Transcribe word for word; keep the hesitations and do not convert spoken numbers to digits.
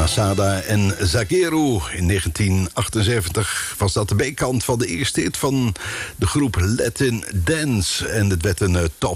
Masada en Zagueiro. In negentien achtenzeventig was dat de B-kant van de eerste hit van de groep Latin Dance. En het werd een uh, top